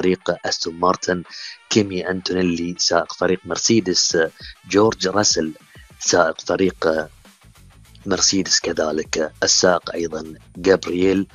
فريق أستون مارتن كيمي أنتونيلي سائق فريق مرسيدس، جورج راسل سائق فريق مرسيدس كذلك، السائق أيضا جابرييل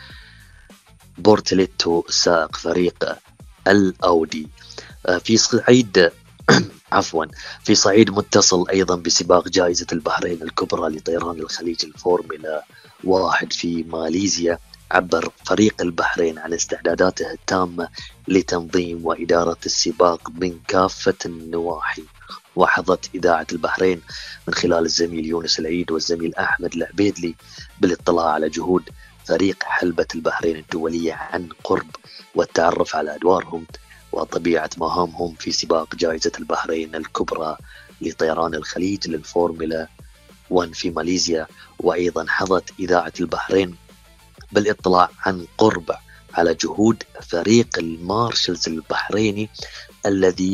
بورتليتو سائق فريق الأودي. في صعيد عفوا في صعيد متصل أيضا بسباق جائزة البحرين الكبرى لطيران الخليج الفورمولا 1 في ماليزيا، عبر فريق البحرين عن استعداداته التامة لتنظيم وإدارة السباق من كافة النواحي. وحظت إذاعة البحرين من خلال الزميل يونس العيد والزميل أحمد العبيدلي بالاطلاع على جهود فريق حلبة البحرين الدولية عن قرب، والتعرف على أدوارهم وطبيعة مهامهم في سباق جائزة البحرين الكبرى لطيران الخليج للفورمولا 1 في ماليزيا. وأيضا حظت إذاعة البحرين بالاطلاع عن قرب على جهود فريق المارشلز البحريني الذي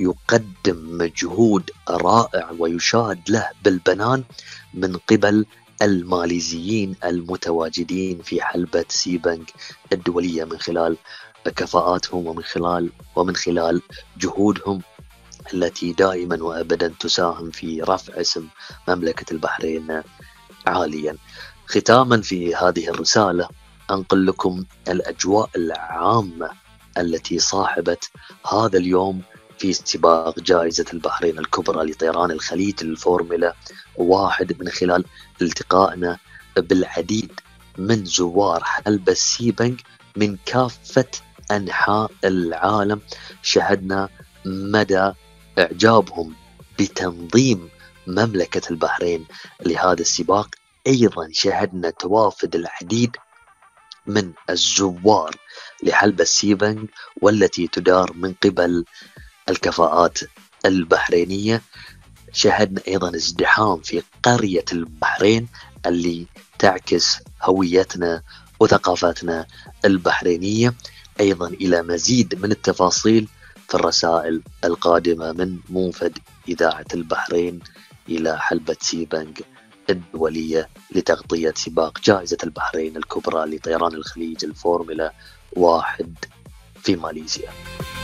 يقدم مجهود رائع ويشاد له بالبنان من قبل الماليزيين المتواجدين في حلبة سيبنج الدولية، من خلال كفاءاتهم ومن خلال جهودهم التي دائما وأبدا تساهم في رفع اسم مملكة البحرين عاليا. ختاما في هذه الرسالة أنقل لكم الأجواء العامة التي صاحبت هذا اليوم في سباق جائزة البحرين الكبرى لطيران الخليج للفورمولا 1، من خلال التقائنا بالعديد من زوار حلبة سيبنج من كافة أنحاء العالم. شهدنا مدى إعجابهم بتنظيم مملكة البحرين لهذا السباق. أيضا شهدنا توافد العديد من الزوار لحلبة سيبنج والتي تدار من قبل الكفاءات البحرينية. شهدنا أيضا ازدحام في قرية البحرين اللي تعكس هويتنا وثقافتنا البحرينية. أيضا إلى مزيد من التفاصيل في الرسائل القادمة من موفد إذاعة البحرين إلى حلبة سيبنج الدولية لتغطية سباق جائزة البحرين الكبرى لطيران الخليج الفورمولا 1 في ماليزيا.